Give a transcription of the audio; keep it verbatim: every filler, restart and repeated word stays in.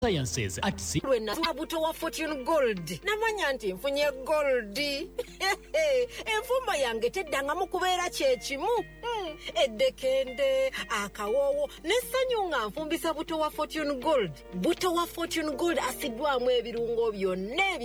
Sciences at C. Lwena buto wa Fortune Gold. Namanya nti nfunye gold. Enfumba yange teddanga mu kubeera kyekimu. Eddekende, akawowo, n'essanyu nga nfumbisa buto wa Fortune Gold. Buto wa Fortune Gold asidwamu ebirungo byonna.